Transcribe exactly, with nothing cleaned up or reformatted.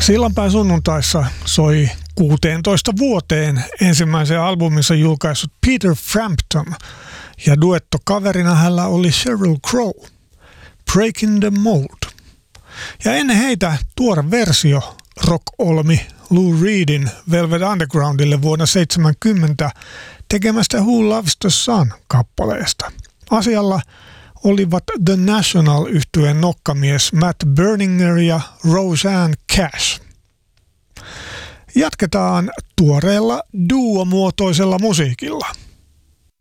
Sillanpään sunnuntaissa soi kuuteentoista vuoteen ensimmäisen albuminsa julkaissut Peter Frampton ja duettokaverina hänellä oli Sheryl Crow, Breaking the Mold. Ja ennen heitä tuore versio rock-olmi Lou Reedin Velvet Undergroundille vuonna seitsemänkymmentä tekemästä Who Loves the Sun -kappaleesta. Asialla olivat The National-yhtyeen nokkamies Matt Berninger ja Roseanne Cash. Jatketaan tuoreella duomuotoisella musiikilla.